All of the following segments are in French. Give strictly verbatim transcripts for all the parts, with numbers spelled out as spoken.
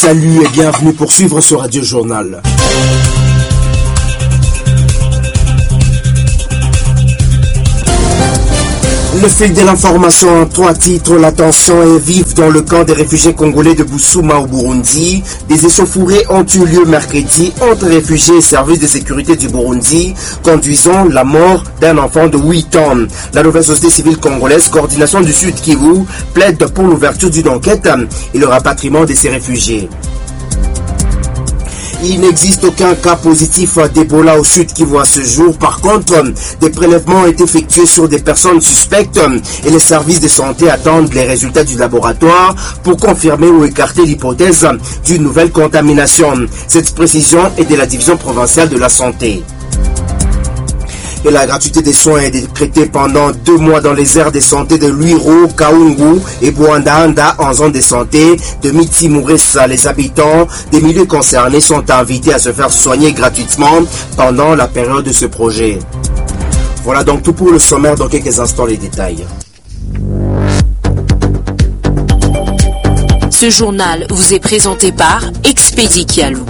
Salut et bienvenue pour suivre ce Radio Journal. Le fil de l'information en trois titres. La tension est vive dans le camp des réfugiés congolais de Bousouma au Burundi. Des échauffourées ont eu lieu mercredi entre réfugiés et services de sécurité du Burundi, conduisant la mort d'un enfant de huit ans. La nouvelle société civile congolaise, coordination du Sud Kivu, plaide pour l'ouverture d'une enquête et le rapatriement de ces réfugiés. Il n'existe aucun cas positif d'Ebola au Sud Kivu à ce jour. Par contre, des prélèvements ont été effectués sur des personnes suspectes et les services de santé attendent les résultats du laboratoire pour confirmer ou écarter l'hypothèse d'une nouvelle contamination. Cette précision est de la division provinciale de la santé. Et la gratuité des soins est décrétée pendant deux mois dans les aires de santé de Luiro, Kaungu et Bouandahanda en zone de santé de Miti-Mouressa. Les habitants des milieux concernés sont invités à se faire soigner gratuitement pendant la période de ce projet. Voilà donc tout pour le sommaire. Dans quelques instants, les détails. Ce journal vous est présenté par Expedi Kialou.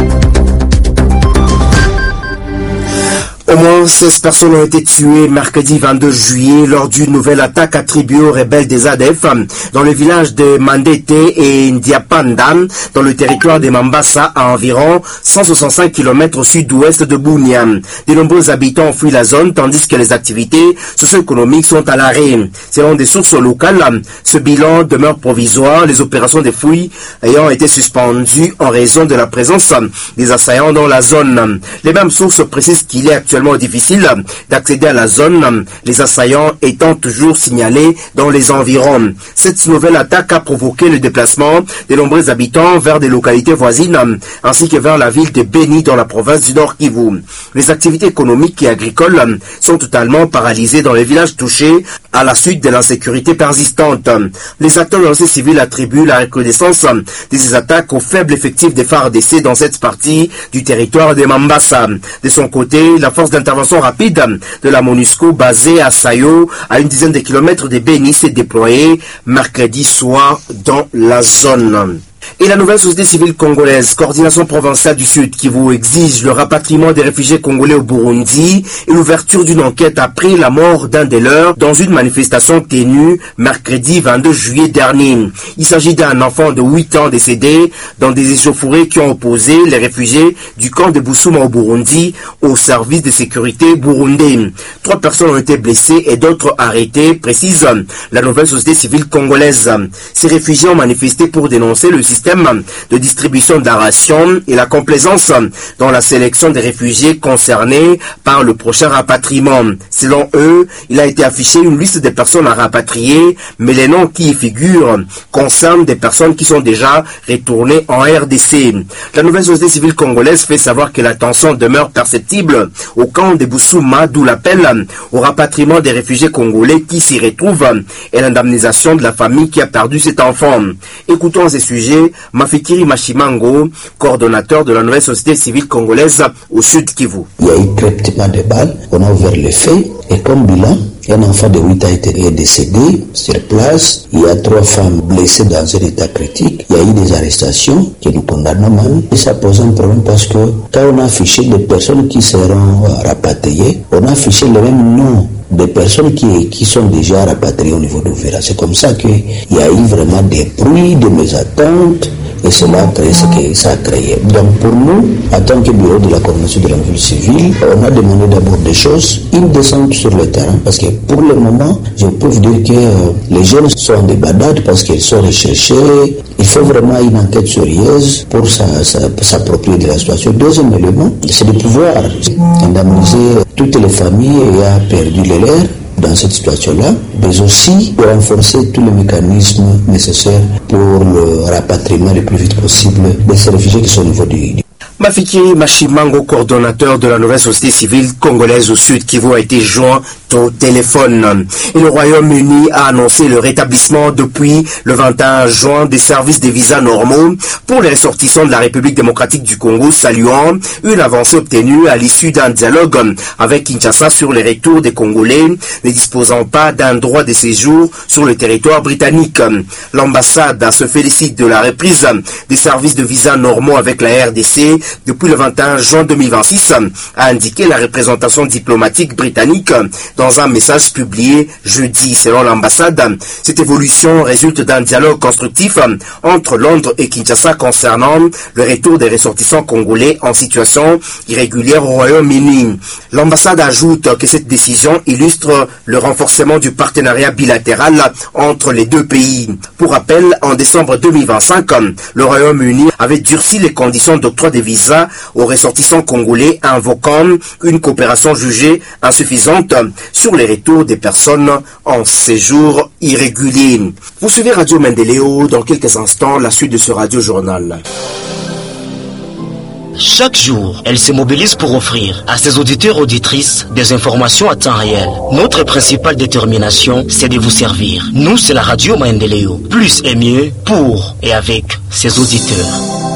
Au moins seize personnes ont été tuées mercredi vingt-deux juillet lors d'une nouvelle attaque attribuée aux rebelles des A D F dans le village de Mandete et Ndiapandan, dans le territoire de Mambasa, à environ cent soixante-cinq kilomètres au sud-ouest de Bunia. De nombreux habitants ont fui la zone tandis que les activités socio-économiques sont à l'arrêt. Selon des sources locales, ce bilan demeure provisoire, les opérations de fouilles ayant été suspendues en raison de la présence des assaillants dans la zone. Les mêmes sources précisent qu'il est actuellement difficile d'accéder à la zone, les assaillants étant toujours signalés dans les environs. Cette nouvelle attaque a provoqué le déplacement de nombreux habitants vers des localités voisines, ainsi que vers la ville de Beni dans la province du Nord Kivu. Les activités économiques et agricoles sont totalement paralysées dans les villages touchés à la suite de l'insécurité persistante. Les acteurs de la société civile attribuent la recrudescence de ces attaques au faible effectif des F A R D C dans cette partie du territoire de Mambasa. De son côté, la force d'intervention rapide de la MONUSCO basée à Sayo, à une dizaine de kilomètres de Beni, s'est déployée mercredi soir dans la zone. Et la nouvelle société civile congolaise, coordination provinciale du Sud Kivu, exige le rapatriement des réfugiés congolais au Burundi et l'ouverture d'une enquête après la mort d'un des leurs dans une manifestation tenue mercredi vingt-deux juillet dernier. Il s'agit d'un enfant de huit ans décédé dans des échauffourées qui ont opposé les réfugiés du camp de Bousouma au Burundi au service de sécurité burundais. Trois personnes ont été blessées et d'autres arrêtées, précise la nouvelle société civile congolaise. Ces réfugiés ont manifesté pour dénoncer le système de distribution de la ration et la complaisance dans la sélection des réfugiés concernés par le prochain rapatriement. Selon eux, il a été affiché une liste des personnes à rapatrier, mais les noms qui y figurent concernent des personnes qui sont déjà retournées en R D C. La nouvelle société civile congolaise fait savoir que la tension demeure perceptible au camp de Bousouma, d'où l'appel au rapatriement des réfugiés congolais qui s'y retrouvent et l'indemnisation de la famille qui a perdu cet enfant. Écoutons ces sujets. Mafikiri Mashimango, coordonnateur de la nouvelle société civile congolaise au Sud Kivu. Il y a eu traitement de balles, on a ouvert les faits et comme bilan, un enfant de huit ans a été décédé sur place. Il y a trois femmes blessées dans un état critique. Il y a eu des arrestations que nous condamnons mal. Et ça pose un problème parce que quand on a affiché des personnes qui seront rapatriées, on a affiché le même nom des personnes qui, qui sont déjà rapatriées au niveau d'Ouvera. C'est comme ça qu'il y a eu vraiment des bruits, de mésattentes, et cela a créé ce que ça a créé. Donc pour nous, en tant que bureau de la coordination de la ville civile, on a demandé d'abord des choses, une descente sur le terrain, parce que pour le moment, je peux vous dire que euh, les jeunes sont en débandade parce qu'ils sont recherchés. Il faut vraiment une enquête sérieuse pour s'approprier de la situation. Deuxième élément, c'est de pouvoir indemniser toutes les familles ayant perdu les leurs dans cette situation-là, mais aussi pour renforcer tous les mécanismes nécessaires pour le rapatriement le plus vite possible de ces réfugiés qui sont au niveau du... Mafikiri Mashimango, coordonnateur de la nouvelle société civile congolaise au Sud Kivu, a été joint tout au téléphone. Et le Royaume-Uni a annoncé le rétablissement depuis le vingt et un juin des services de visas normaux pour les ressortissants de la République démocratique du Congo, saluant une avancée obtenue à l'issue d'un dialogue avec Kinshasa sur les retours des Congolais ne disposant pas d'un droit de séjour sur le territoire britannique. L'ambassade se félicite de la reprise des services de visas normaux avec la R D C depuis le vingt et un juin deux mille vingt-six, a indiqué la représentation diplomatique britannique dans un message publié jeudi. Selon l'ambassade, cette évolution résulte d'un dialogue constructif entre Londres et Kinshasa concernant le retour des ressortissants congolais en situation irrégulière au Royaume-Uni. L'ambassade ajoute que cette décision illustre le renforcement du partenariat bilatéral entre les deux pays. Pour rappel, en décembre deux mille vingt-cinq, le Royaume-Uni avait durci les conditions d'octroi des visas aux ressortissants congolais, invoquant une coopération jugée insuffisante sur les retours des personnes en séjour irrégulier. Vous suivez Radio Mendeleo, dans quelques instants, la suite de ce radio-journal. Chaque jour, elle se mobilise pour offrir à ses auditeurs et auditrices des informations à temps réel. Notre principale détermination, c'est de vous servir. Nous, c'est la Radio Mendeleo. Plus et mieux pour et avec ses auditeurs.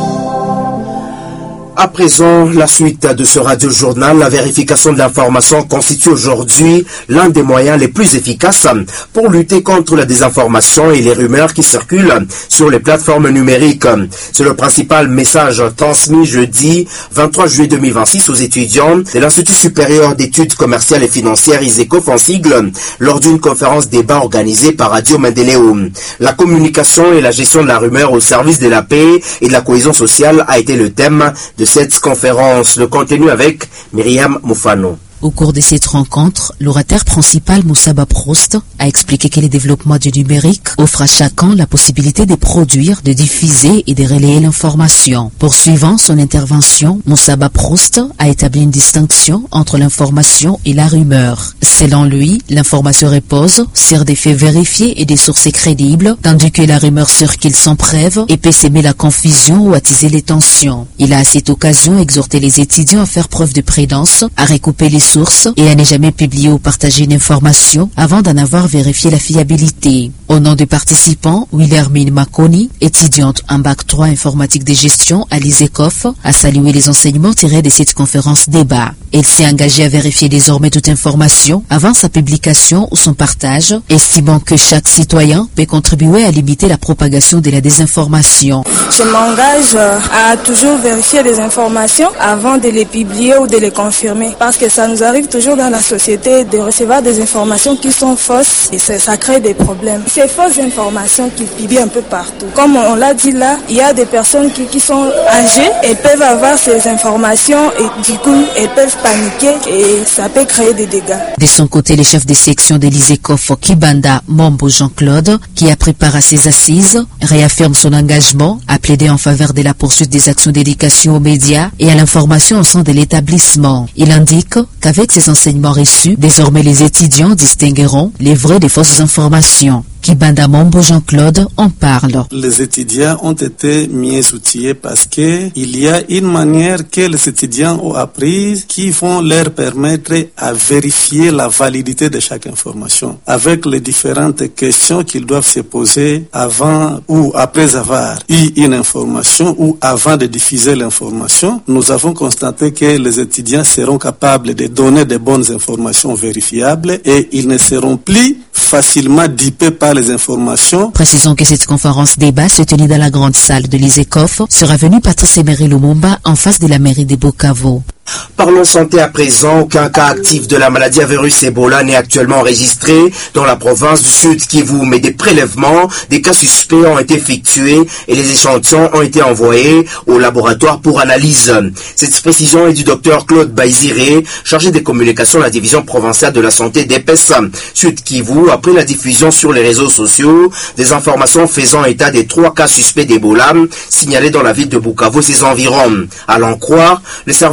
À présent, la suite de ce radio-journal, la vérification de l'information constitue aujourd'hui l'un des moyens les plus efficaces pour lutter contre la désinformation et les rumeurs qui circulent sur les plateformes numériques. C'est le principal message transmis jeudi vingt-trois juillet deux mille vingt-six aux étudiants de l'Institut supérieur d'études commerciales et financières ISECOF en sigle lors d'une conférence débat organisée par Radio Mendeleo. La communication et la gestion de la rumeur au service de la paix et de la cohésion sociale a été le thème de cette conférence. Le contenu avec Myriam Moufano. Au cours de cette rencontre, l'orateur principal Moussaba Prost a expliqué que le développement du numérique offre à chacun la possibilité de produire, de diffuser et de relayer l'information. Poursuivant son intervention, Moussaba Prost a établi une distinction entre l'information et la rumeur. Selon lui, l'information repose sur des faits vérifiés et des sources crédibles, tandis que la rumeur circule sans preuve et peut s'aimer la confusion ou attiser les tensions. Il a à cette occasion exhorté les étudiants à faire preuve de prudence, à recouper les sources et à ne jamais publier ou partager une information avant d'en avoir vérifié la fiabilité. Au nom des participants, Wilhelmine Makoni, étudiante en bac trois informatique de gestion à l'ISECOF, a salué les enseignements tirés de cette conférence débat. Elle s'est engagée à vérifier désormais toute information avant sa publication ou son partage, estimant que chaque citoyen peut contribuer à limiter la propagation de la désinformation. Je m'engage à toujours vérifier les informations avant de les publier ou de les confirmer, parce que ça nous arrive toujours dans la société de recevoir des informations qui sont fausses et ça, ça crée des problèmes. Ces fausses informations qui publient un peu partout. Comme on l'a dit là, il y a des personnes qui, qui sont âgées et peuvent avoir ces informations et du coup elles peuvent paniquer et ça peut créer des dégâts. De son côté, le chef de section de l'ISECOF, Kibanda Mombo Jean-Claude, qui a préparé ses assises, réaffirme son engagement à plaider en faveur de la poursuite des actions d'éducation aux médias et à l'information au sein de l'établissement. Il indique qu'avec ces enseignements reçus, désormais les étudiants distingueront les vraies des fausses informations. Kibanda Mombo Jean-Claude en parle. Les étudiants ont été mieux outillés parce que il y a une manière que les étudiants ont appris qui vont leur permettre à vérifier la validité de chaque information avec les différentes questions qu'ils doivent se poser avant ou après avoir eu une information ou avant de diffuser l'information. Nous avons constaté que les étudiants seront capables de donner de bonnes informations vérifiables et ils ne seront plus facilement dupés par les informations. Précisons que cette conférence débat se tenue dans la grande salle de l'ISECOF sera venue Patrice Emery Lumumba en face de la mairie de Bukavu. Parlons santé à présent. Aucun cas actif de la maladie à virus Ebola n'est actuellement enregistré dans la province du Sud Kivu, mais des prélèvements, des cas suspects ont été effectués et les échantillons ont été envoyés au laboratoire pour analyse. Cette précision est du docteur Claude Baiziré, chargé des communications de la division provinciale de la santé d'E P E S Sud Kivu, après la diffusion sur les réseaux sociaux des informations faisant état des trois cas suspects d'Ebola signalés dans la ville de Bukavu et ses environs. À l'en croire, le service de santé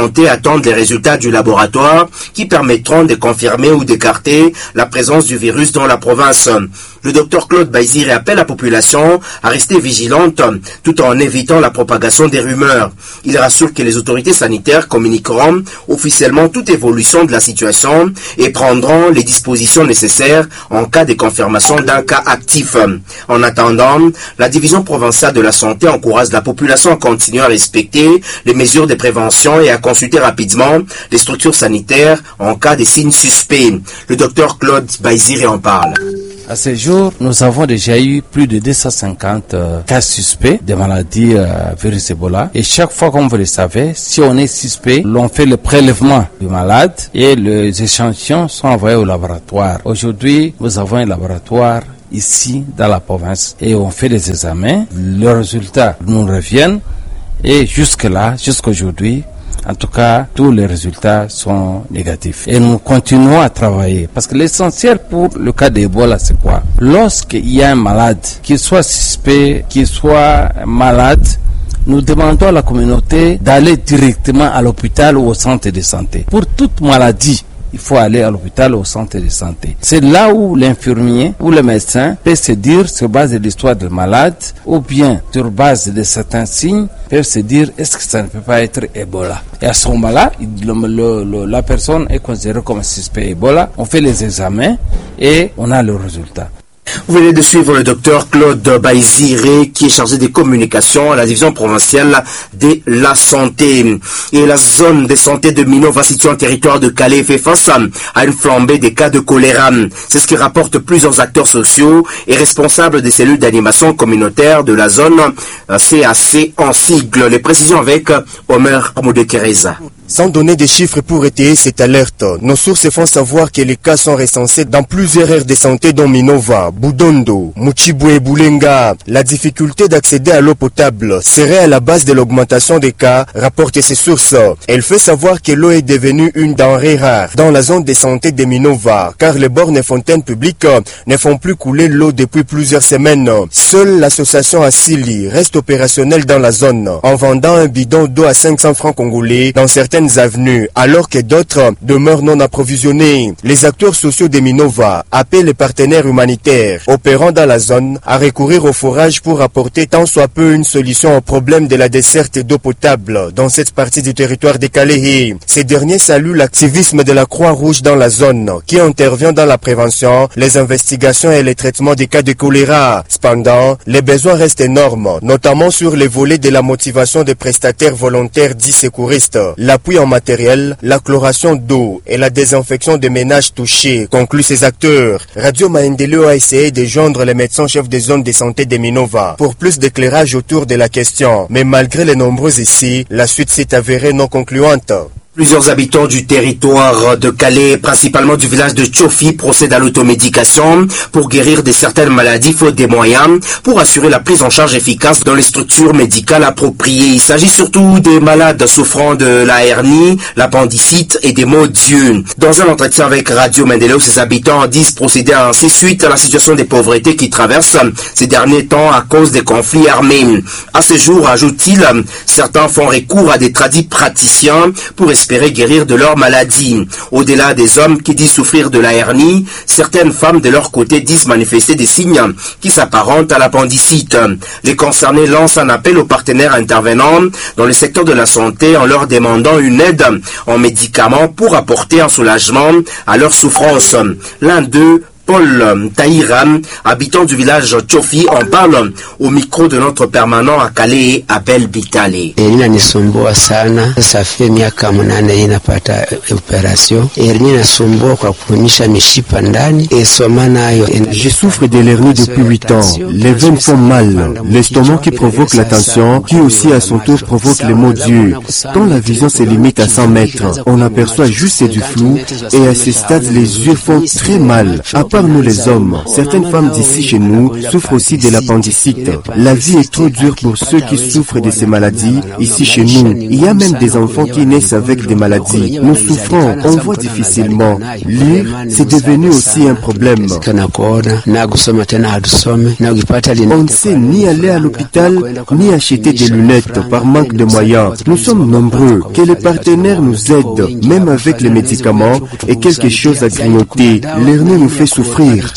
santé attendent les résultats du laboratoire qui permettront de confirmer ou d'écarter la présence du virus dans la province. Le docteur Claude Baizire appelle la population à rester vigilante tout en évitant la propagation des rumeurs. Il rassure que les autorités sanitaires communiqueront officiellement toute évolution de la situation et prendront les dispositions nécessaires en cas de confirmation d'un cas actif. En attendant, la division provinciale de la santé encourage la population à continuer à respecter les mesures de prévention et à consulter rapidement les structures sanitaires en cas de signes suspects. Le docteur Claude Baizire en parle. À ce jour, nous avons déjà eu plus de deux cent cinquante euh, cas suspects de maladies euh, virus Ebola. Et chaque fois, comme vous le savez, si on est suspect, l'on fait le prélèvement du malade et les échantillons sont envoyés au laboratoire. Aujourd'hui, nous avons un laboratoire ici dans la province et on fait des examens. Les résultats nous reviennent et jusque-là, jusqu'aujourd'hui, en tout cas, tous les résultats sont négatifs. Et nous continuons à travailler. Parce que l'essentiel pour le cas d'Ebola, c'est quoi? Lorsqu'il y a un malade, qu'il soit suspect, qu'il soit malade, nous demandons à la communauté d'aller directement à l'hôpital ou au centre de santé. Pour toute maladie, il faut aller à l'hôpital ou au centre de santé. C'est là où l'infirmier ou le médecin peut se dire, sur base de l'histoire du malade, ou bien sur base de certains signes, peut se dire, est-ce que ça ne peut pas être Ebola? Et à ce moment-là, le, le, le, la personne est considérée comme suspect Ebola. On fait les examens et on a le résultat. Vous venez de suivre le docteur Claude Baizire qui est chargé des communications à la division provinciale de la santé. Et la zone de santé de Minova située en territoire de Calais fait face à une flambée des cas de choléra. C'est ce que rapportent plusieurs acteurs sociaux et responsables des cellules d'animation communautaire de la zone C A C en sigle. Les précisions avec Omer Amoudekereza. Sans donner des chiffres pour étayer cette alerte, nos sources font savoir que les cas sont recensés dans plusieurs aires de santé dont Minova, Budondo, Muchibwe et Boulenga. La difficulté d'accéder à l'eau potable serait à la base de l'augmentation des cas, rapportent ces sources. Elle fait savoir que l'eau est devenue une denrée rare dans la zone de santé de Minova, car les bornes et fontaines publiques ne font plus couler l'eau depuis plusieurs semaines. Seule l'association Asili reste opérationnelle dans la zone, en vendant un bidon d'eau à cinq cents francs congolais dans certaines avenues, alors que d'autres demeurent non approvisionnés. Les acteurs sociaux de Minova appellent les partenaires humanitaires opérant dans la zone à recourir au forage pour apporter tant soit peu une solution au problème de la desserte d'eau potable dans cette partie du territoire de Calais. Ces derniers saluent l'activisme de la Croix-Rouge dans la zone, qui intervient dans la prévention, les investigations et les traitements des cas de choléra. Cependant, les besoins restent énormes, notamment sur les volets de la motivation des prestataires volontaires dits secouristes, l'appui en matériel, la chloration d'eau et la désinfection des ménages touchés, concluent ces acteurs. Radio Maendeleo a essayé de joindre les médecins chefs des zones de santé de Minova pour plus d'éclairage autour de la question. Mais malgré les nombreux essais, la suite s'est avérée non concluante. Plusieurs habitants du territoire de Calais, principalement du village de Tchofi, procèdent à l'automédication pour guérir de certaines maladies faute des moyens pour assurer la prise en charge efficace dans les structures médicales appropriées. Il s'agit surtout des malades souffrant de la hernie, l'appendicite et des maux d'yeux. Dans un entretien avec Radio Mendeleo, ces habitants disent procéder ainsi suite à la situation de pauvreté qui traverse ces derniers temps à cause des conflits armés. À ce jour, ajoute-t-il, certains font recours à des tradis praticiens pour espérer guérir de leur maladie. Au-delà des hommes qui disent souffrir de la hernie, certaines femmes de leur côté disent manifester des signes qui s'apparentent à l'appendicite. Les concernés lancent un appel aux partenaires intervenants dans le secteur de la santé en leur demandant une aide en médicaments pour apporter un soulagement à leur souffrance. L'un d'eux, Paul Taïram, habitant du village Tchofi, en parle au micro de notre permanent à Calais, Abel Bitale. Inanisumbua sana, ça fait miaka munane inapata opération. Inanisumbua kwa kuonyesha mishipa ndani, esoma nayo. Je souffre de l'hernie depuis huit ans. Les veines font mal, l'estomac qui provoque la tension, qui aussi à son tour provoque les maux d'yeux. Quand la vision se limite à cent mètres, on aperçoit juste du flou et à ce stade les yeux font très mal. À part part nous les hommes, certaines femmes d'ici chez nous souffrent aussi de l'appendicite. La vie est trop dure pour ceux qui souffrent de ces maladies ici chez nous. Il y a même des enfants qui naissent avec des maladies. Nous souffrons, on voit difficilement. Lire, c'est devenu aussi un problème. On ne sait ni aller à l'hôpital, ni acheter des lunettes par manque de moyens. Nous sommes nombreux. Que les partenaires nous aident, même avec les médicaments et quelque chose à grignoter. L'hernie nous fait souffrir.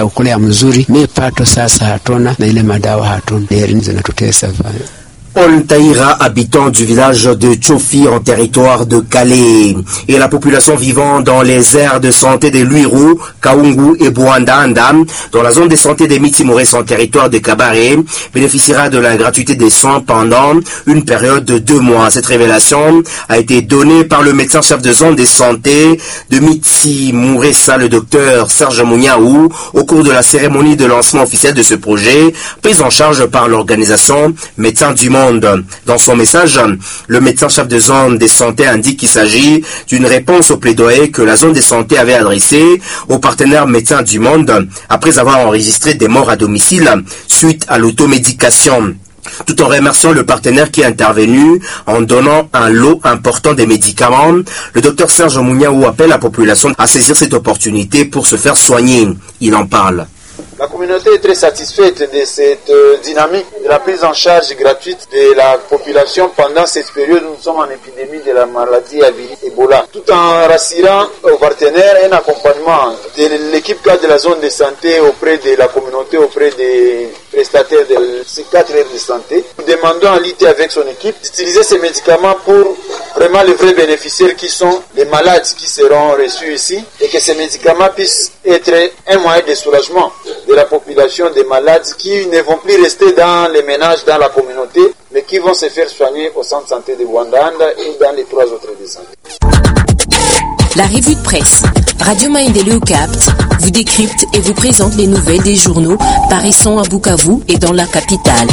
Paul Taïra, habitant du village de Tchofi en territoire de Calais, et la population vivant dans les aires de santé de Luiru, Kaungu et Bouandanda, dans la zone de santé des Mitimores en territoire de Kabaré, bénéficiera de la gratuité des soins pendant une période de deux mois. Cette révélation a été donnée par le médecin chef de zone de santé de Mitimoresa, le docteur Serge Mouniaou, au cours de la cérémonie de lancement officiel de ce projet, prise en charge par l'organisation Médecins du Monde. Dans son message, le médecin chef de zone des santé indique qu'il s'agit d'une réponse au plaidoyer que la zone des santé avait adressé aux partenaires Médecins du Monde après avoir enregistré des morts à domicile suite à l'automédication. Tout en remerciant le partenaire qui est intervenu en donnant un lot important de médicaments, le docteur Serge Mouniaou appelle la population à saisir cette opportunité pour se faire soigner. Il en parle. La communauté est très satisfaite de cette euh, dynamique de la prise en charge gratuite de la population pendant cette période où nous sommes en épidémie de la maladie à virus Ebola, tout en rassurant aux partenaires un accompagnement de l'équipe cadre de la zone de santé auprès de la communauté, auprès des prestataires de ces quatre aires de santé. Nous demandons à l'I T avec son équipe d'utiliser ces médicaments pour vraiment les vrais bénéficiaires qui sont les malades qui seront reçus ici et que ces médicaments puissent être un moyen de soulagement de la population des malades qui ne vont plus rester dans les ménages, dans la communauté, mais qui vont se faire soigner au centre de santé de Bouandanda et dans les trois autres de santé. La revue de presse Radio Maendeleo capte, vous décrypte et vous présente les nouvelles des journaux paraissant à Bukavu et dans la capitale.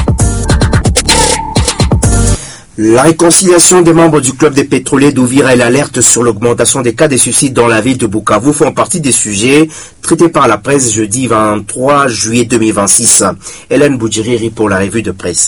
La réconciliation des membres du club des pétroliers d'Uvira et l'alerte sur l'augmentation des cas de suicides dans la ville de Bukavu font partie des sujets traités par la presse jeudi vingt-trois juillet deux mille vingt-six. Hélène Boudjiriri pour la revue de presse.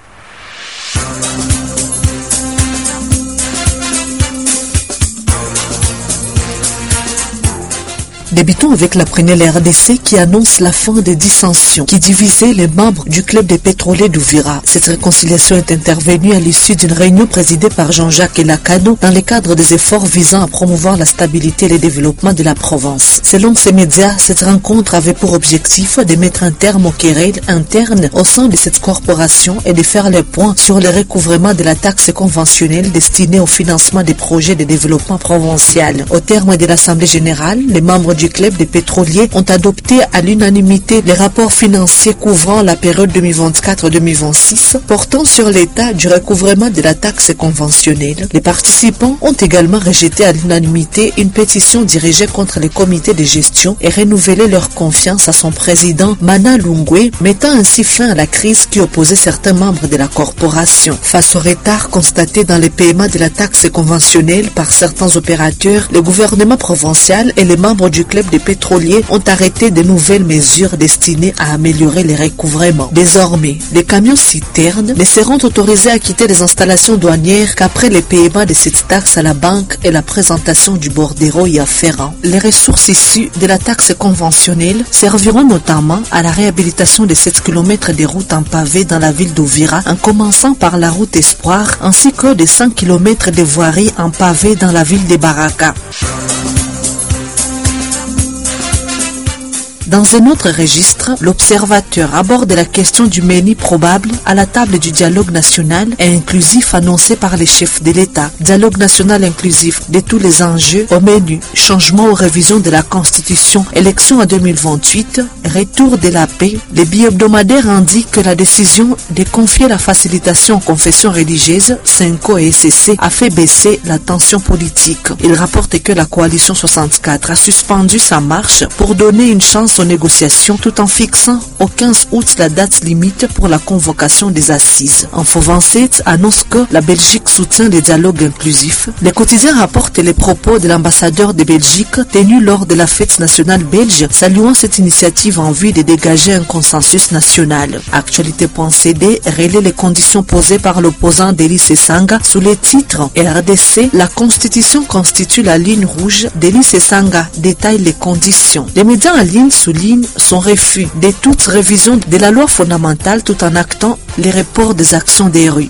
Débutons avec la prunelle R D C qui annonce la fin des dissensions qui divisaient les membres du club des pétroliers d'Uvira. Cette réconciliation est intervenue à l'issue d'une réunion présidée par Jean-Jacques Elakano dans le cadre des efforts visant à promouvoir la stabilité et le développement de la province. Selon ces médias, cette rencontre avait pour objectif de mettre un terme aux querelles internes au sein de cette corporation et de faire le point sur le recouvrement de la taxe conventionnelle destinée au financement des projets de développement provincial. Au terme de l'Assemblée générale, les membres du club des pétroliers ont adopté à l'unanimité les rapports financiers couvrant la période deux mille vingt-quatre deux mille vingt-six portant sur l'état du recouvrement de la taxe conventionnelle. Les participants ont également rejeté à l'unanimité une pétition dirigée contre les comités de gestion et renouvelé leur confiance à son président Mana Lungwe, mettant ainsi fin à la crise qui opposait certains membres de la corporation. Face au retard constaté dans les paiements de la taxe conventionnelle par certains opérateurs, le gouvernement provincial et les membres du club des pétroliers ont arrêté de nouvelles mesures destinées à améliorer les recouvrements. Désormais, les camions citernes ne seront autorisés à quitter les installations douanières qu'après le paiement de cette taxe à la banque et la présentation du bordereau y afférent. Les ressources issues de la taxe conventionnelle serviront notamment à la réhabilitation de sept kilomètres de routes en pavé dans la ville d'Uvira, en commençant par la route Espoir, ainsi que de cinq kilomètres de voiries en pavé dans la ville de Baraka. Dans un autre registre, l'observateur aborde la question du menu probable à la table du dialogue national et inclusif annoncé par les chefs de l'État. Dialogue national inclusif de tous les enjeux au menu, changement ou révision de la Constitution, élection en deux mille vingt-huit, retour de la paix. Les bi-hebdomadaires indiquent que la décision de confier la facilitation aux confessions religieuses, Senko et S C, a fait baisser la tension politique. Il rapporte que la coalition soixante-quatre a suspendu sa marche pour donner une chance aux aux négociations tout en fixant au quinze août la date limite pour la convocation des assises. Info vingt-sept annonce que la Belgique soutient les dialogues inclusifs. Les quotidiens rapportent les propos de l'ambassadeur de Belgique tenu lors de la fête nationale belge, saluant cette initiative en vue de dégager un consensus national. Actualité.cd relaie les conditions posées par l'opposant Denis Sesanga sous les titres R D C, la Constitution constitue la ligne rouge. Denis Sesanga détaille les conditions. Les médias en ligne soulignent son refus de toute révision de la loi fondamentale tout en actant les reports des actions des rues.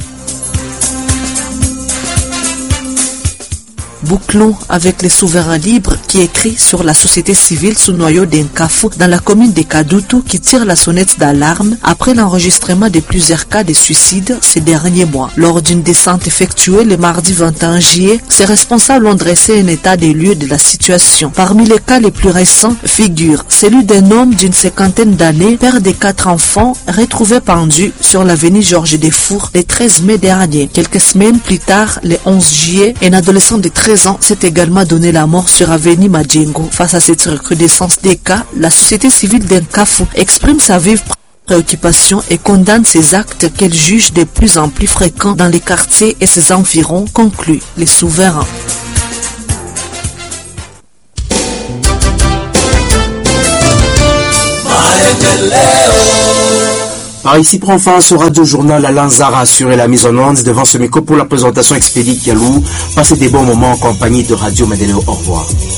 Bouclons avec les souverains libres qui écrit sur la société civile sous noyau d'Enkafu dans la commune de Kadutu qui tire la sonnette d'alarme après l'enregistrement de plusieurs cas de suicide ces derniers mois. Lors d'une descente effectuée le mardi vingt et un juillet, ces responsables ont dressé un état des lieux de la situation. Parmi les cas les plus récents figure celui d'un homme d'une cinquantaine d'années, père de quatre enfants, retrouvé pendu sur l'avenue Georges Defour le treize mai dernier. Quelques semaines plus tard, le onze juillet, un adolescent de treize ans s'est également donné la mort sur avenue Madjengo. Face à cette recrudescence des cas, la société civile d'Enkafu exprime sa vive préoccupation et condamne ces actes qu'elle juge de plus en plus fréquents dans les quartiers et ses environs, conclut les souverains. Par ici prend fin ce radio-journal. Alain Zara assuré la mise en onde devant ce micro pour la présentation expédie Kialou. Passez des bons moments en compagnie de Radio Maendeleo. Au revoir.